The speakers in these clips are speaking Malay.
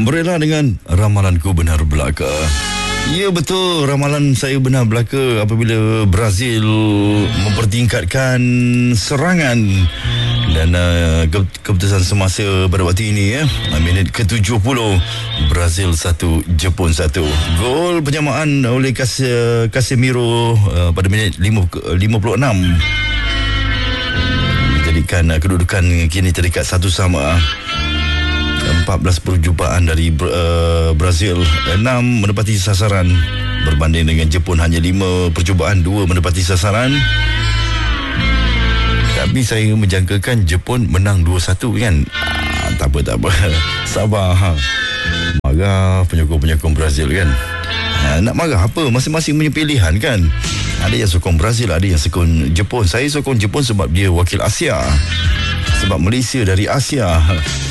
Berilah dengan ramalanku benar belaka. Ya betul, ramalan saya benar belaka apabila Brazil mempertingkatkan serangan dan keputusan semasa pada waktu ini minit ke-70, Brazil 1, Jepun 1. Gol penyamaan oleh Casemiro pada minit 56 menjadikan kedudukan kini terikat 1-1. 14 percubaan dari Brazil, 6 menepati sasaran berbanding dengan Jepun hanya 5 percubaan, 2 menepati sasaran. Tapi saya menjangkakan Jepun menang 2-1 kan. Tak apa sabar. Marah penyokong Brazil kan. Nak marah apa, masing-masing punya pilihan kan. Ada yang sokong Brazil, ada yang sokong Jepun. Saya sokong Jepun sebab dia wakil Asia, sebab Malaysia dari Asia.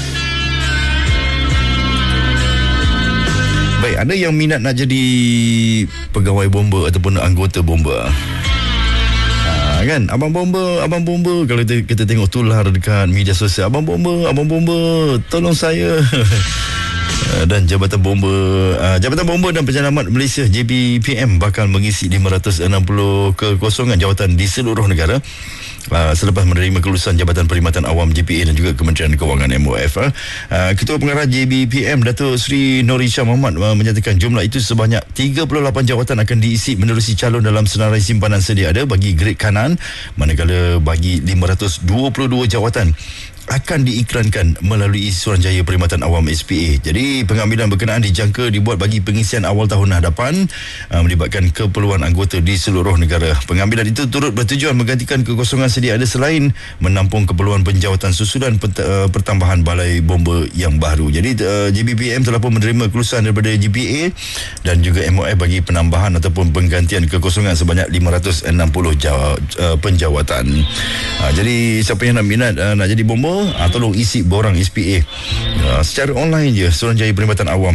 Baik, ada yang minat nak jadi pegawai bomba ataupun anggota bomba. Kan, abang bomba kalau kita tengok tular dekat media sosial, abang bomba tolong saya. Dan Jabatan Bomba dan Penyelamat Malaysia JBPM bakal mengisi 560 kekosongan jawatan di seluruh negara selepas menerima kelulusan Jabatan Perkhidmatan Awam JPA dan juga Kementerian Kewangan MOF. Ketua Pengarah JBPM Datuk Seri Nori Shah Muhammad menyatakan jumlah itu sebanyak 38 jawatan akan diisi menerusi calon dalam senarai simpanan sedia ada bagi grade kanan, manakala bagi 522 jawatan akan diiklankan melalui Suruhanjaya Perkhidmatan Awam SPA. Jadi pengambilan berkenaan dijangka dibuat bagi pengisian awal tahun hadapan melibatkan keperluan anggota di seluruh negara. Pengambilan itu turut bertujuan menggantikan kekosongan sedia ada selain menampung keperluan penjawatan susulan pertambahan balai bomba yang baru. Jadi JBPM telah pun menerima kelulusan daripada GPA dan juga MOF bagi penambahan ataupun penggantian kekosongan sebanyak 560 penjawatan. Jadi siapa yang nak minat nak jadi bomba, tolong isi borang SPA secara online je, Suruhanjaya Perkhidmatan Awam,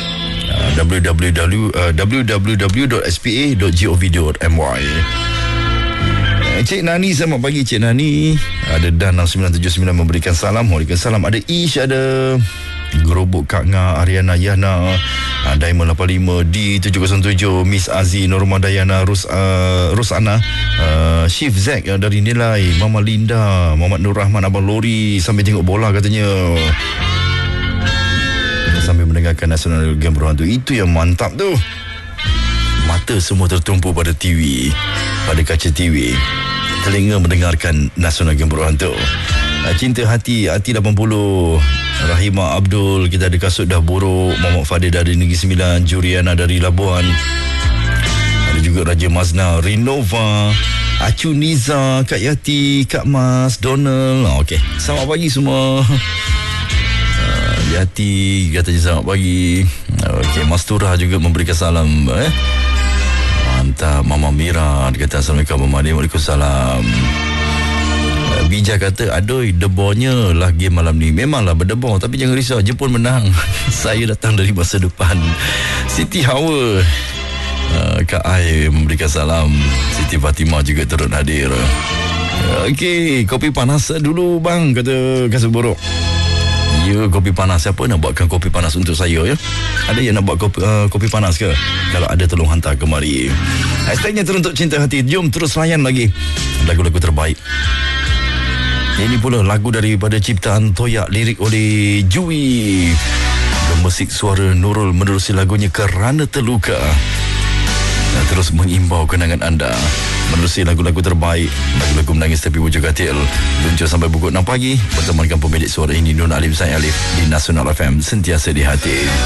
www.spa.gov.my. Cik Nani, selamat pagi Cik Nani. Ada Dan 979 memberikan salam. Waalaikumsalam. Ada Ish, ada Gerobok Kak Nga, Ariana Yana, Diamond 85, D707, Miss Aziz, Norma Dayana, Rosana, Chief Zack dari Nilai, Mama Linda, Muhammad Nur Rahman, Abang Lori sampai tengok bola katanya sambil mendengarkan Nasional Game Berhantu. Itu yang mantap tu. Mata semua tertumpu pada TV, pada kaca TV, telinga mendengarkan Nasional Game Berhantu. Cinta Hati 80, Rahimah Abdul, kita ada Kasut Dah Buruk, Muhammad Fadil dari Negeri Sembilan, Juriana dari Labuan, ada juga Raja Mazna, Rinova, Acu Niza, Kak Yati, Kak Mas, Donald. Okey, selamat pagi semua. Yati katanya selamat pagi. Okey, Mas Turah juga memberikan salam. Mantap. Mama Mira dia kata Assalamualaikum Mama Dia. Waalaikumsalam. Bija kata, aduh, debornya lah game malam ni. Memanglah berdebor, tapi jangan risau, Jepun menang. Saya datang dari masa depan. Siti Hawa, Kak Ai memberikan salam. Siti Fatimah juga turut hadir. Okey, kopi panas dulu bang, kata Kasut Borok. Ya, kopi panas. Siapa nak buatkan kopi panas untuk saya ya? Ada yang nak buat kopi panas ke? Kalau ada, tolong hantar kemari. Hashtagnya teruntuk Cinta Hati. Jom terus layan lagi lagu-lagu terbaik. Ini pula lagu daripada ciptaan Toyak, lirik oleh Jui. Gemusik suara Nurul menerusi lagunya Kerana Terluka. Dan terus mengimbau kenangan anda menerusi lagu-lagu terbaik, lagu-lagu menangis tapi wujud katil. Luncur sampai pukul 6 pagi. Pertemankan pemilik suara ini, Nur Alim Said Alif, di Nasional FM, sentiasa di hati.